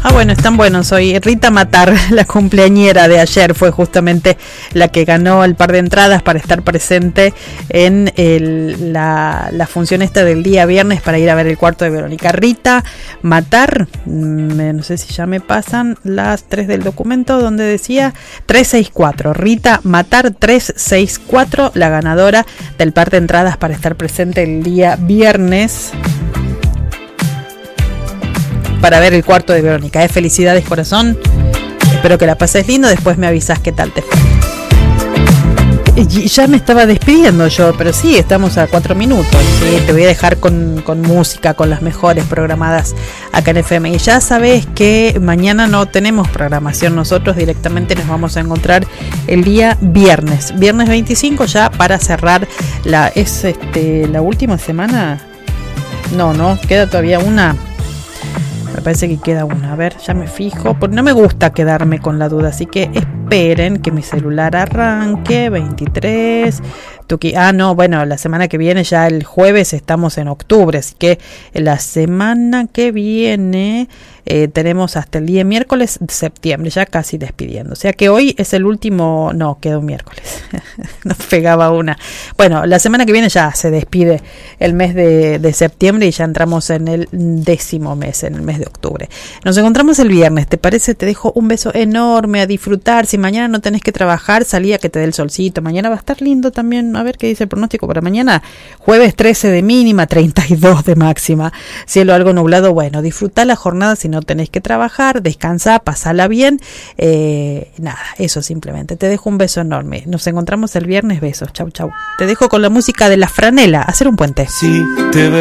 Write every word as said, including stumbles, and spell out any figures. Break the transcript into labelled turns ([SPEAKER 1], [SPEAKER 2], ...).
[SPEAKER 1] Ah, bueno, están buenos hoy. Rita Matar, la cumpleañera de ayer, fue justamente la que ganó el par de entradas para estar presente en el, la, la función esta del día viernes para ir a ver el cuarto de Verónica. Rita Matar, mmm, no sé si ya me pasan las tres del documento donde decía trescientos sesenta y cuatro. Rita Matar trescientos sesenta y cuatro, la ganadora del par de entradas para estar presente el día viernes para ver el cuarto de Verónica. Eh, felicidades, corazón. Espero que la pases lindo. Después me avisas qué tal te fue. Y ya me estaba despidiendo yo, pero sí, estamos a cuatro minutos. ¿Sí? Te voy a dejar con, con música, con las mejores programadas acá en F M. Y ya sabes que mañana no tenemos programación. Nosotros directamente nos vamos a encontrar el día viernes. Viernes veinticinco, ya para cerrar la, es este, la última semana. No, no, queda todavía una. Me parece que queda una. A ver, ya me fijo. Porque no me gusta quedarme con la duda. Así que esperen que mi celular arranque. veintitrés. Tuki. Ah, no, bueno, la semana que viene, ya el jueves estamos en octubre. Así que la semana que viene eh, tenemos hasta el día miércoles de septiembre. Ya casi despidiendo. O sea que hoy es el último. No, queda un miércoles. Nos pegaba una. Bueno, la semana que viene ya se despide el mes de, de septiembre y ya entramos en el décimo mes, en el mes de octubre. Nos encontramos el viernes, ¿te parece? Te dejo un beso enorme, a disfrutar. Si mañana no tenés que trabajar, salí a que te dé el solcito. Mañana va a estar lindo también. A ver qué dice el pronóstico para mañana. Jueves trece de mínima, treinta y dos de máxima. Cielo algo nublado. Bueno, disfruta la jornada si no tenés que trabajar. Descansa, pasala bien. Eh, nada, eso simplemente. Te dejo un beso enorme. Nos encontramos el viernes. Besos. Chau, chau. Te dejo con la música de La Franela. Hacer un puente.
[SPEAKER 2] Sí, te